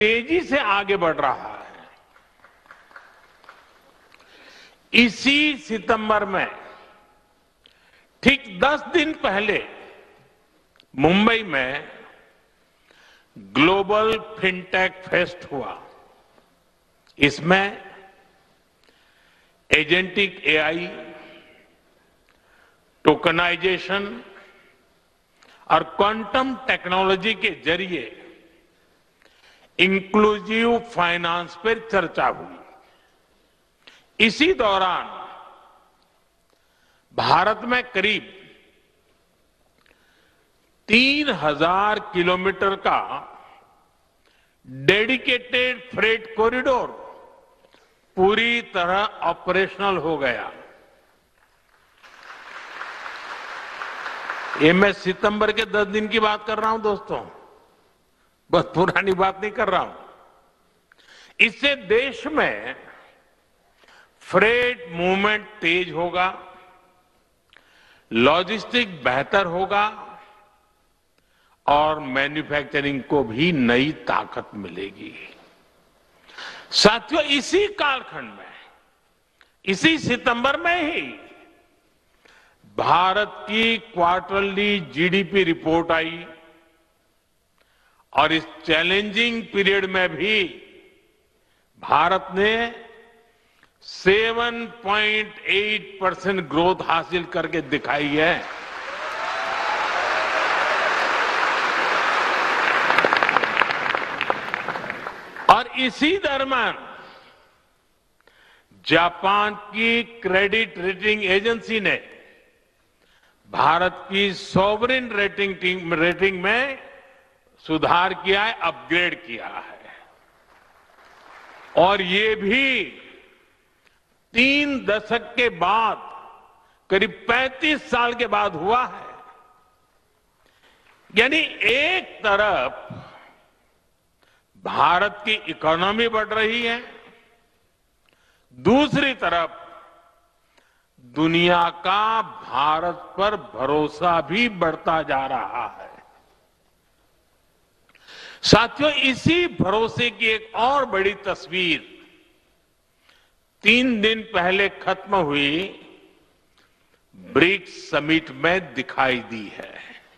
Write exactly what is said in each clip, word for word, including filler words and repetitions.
तेजी से आगे बढ़ रहा है। इसी सितंबर में ठीक दस दिन पहले मुंबई में ग्लोबल फिनटेक फेस्ट हुआ। इसमें एजेंटिक एआई, टोकनाइजेशन और क्वांटम टेक्नोलॉजी के जरिए इंक्लूसिव फाइनेंस पर चर्चा हुई। इसी दौरान भारत में करीब तीन हजार किलोमीटर का डेडिकेटेड फ्रेट कॉरिडोर पूरी तरह ऑपरेशनल हो गया। ये मैं सितंबर के दस दिन की बात कर रहा हूं दोस्तों, बस पुरानी बात नहीं कर रहा हूं। इससे देश में फ्रेट मूवमेंट तेज होगा, लॉजिस्टिक बेहतर होगा और मैन्युफैक्चरिंग को भी नई ताकत मिलेगी। साथियों, इसी कालखंड में, इसी सितंबर में ही भारत की क्वार्टरली जीडीपी रिपोर्ट आई और इस चैलेंजिंग पीरियड में भी भारत ने सात पॉइंट आठ परसेंट ग्रोथ हासिल करके दिखाई है। और इसी दरम्यान जापान की क्रेडिट रेटिंग एजेंसी ने भारत की सॉवरेन रेटिंग रेटिंग में सुधार किया है, अपग्रेड किया है। और ये भी तीन दशक के बाद, करीब पैंतीस साल के बाद हुआ है। यानी एक तरफ भारत की इकोनॉमी बढ़ रही है, दूसरी तरफ दुनिया का भारत पर भरोसा भी बढ़ता जा रहा है। साथियों, इसी भरोसे की एक और बड़ी तस्वीर तीन दिन पहले खत्म हुई ब्रिक्स समिट में दिखाई दी है।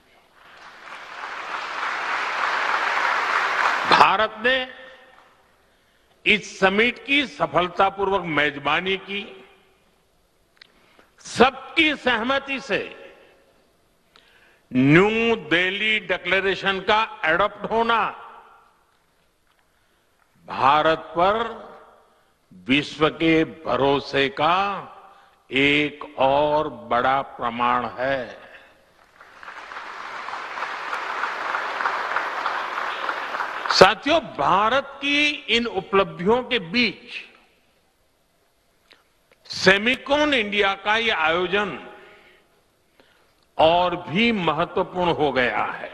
भारत ने इस समिट की सफलतापूर्वक मेजबानी की। सबकी सहमति से न्यू दिल्ली डिक्लेरेशन का एडॉप्ट होना भारत पर विश्व के भरोसे का एक और बड़ा प्रमाण है। साथियों, भारत की इन उपलब्धियों के बीच सेमिकॉन इंडिया का ये आयोजन और भी महत्वपूर्ण हो गया है।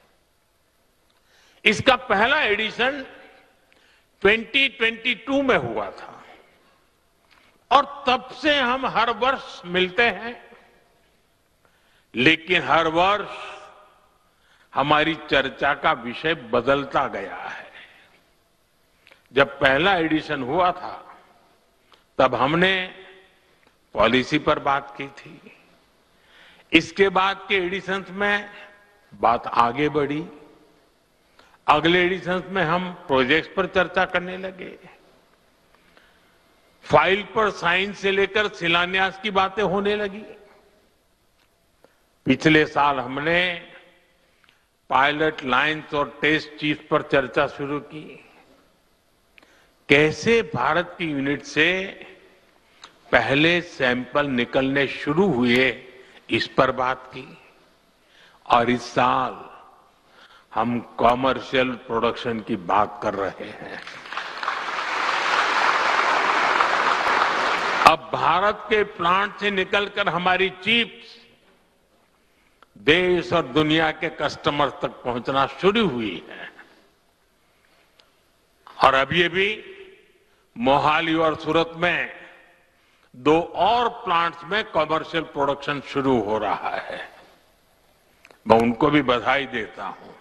इसका पहला एडिशन दो हज़ार बाईस में हुआ था और तब से हम हर वर्ष मिलते हैं, लेकिन हर वर्ष हमारी चर्चा का विषय बदलता गया है। जब पहला एडिशन हुआ था तब हमने पॉलिसी पर बात की थी। इसके बाद के एडिशंस में बात आगे बढ़ी। अगले एडिशंस में हम प्रोजेक्ट्स पर चर्चा करने लगे। फाइल पर साइन से लेकर शिलान्यास की बातें होने लगी। पिछले साल हमने पायलट लाइन्स और टेस्ट चीफ पर चर्चा शुरू की। कैसे भारत की यूनिट से पहले सैंपल निकलने शुरू हुए, इस पर बात की। और इस साल हम कॉमर्शियल प्रोडक्शन की बात कर रहे हैं। अब भारत के प्लांट से निकलकर हमारी चिप्स देश और दुनिया के कस्टमर्स तक पहुंचना शुरू हुई है। और अब ये भी मोहाली और सूरत में दो और प्लांट्स में कमर्शियल प्रोडक्शन शुरू हो रहा है। मैं उनको भी बधाई देता हूं।